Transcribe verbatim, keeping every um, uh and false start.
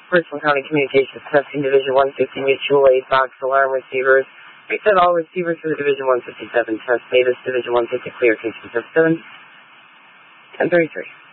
Richland County Communications Testing Division one fifty Mutual Aid Box Alarm Receivers. Reset all receivers for the Division one fifty-seven Test Davis Division one fifty Clear. Case seven ten thirty-three.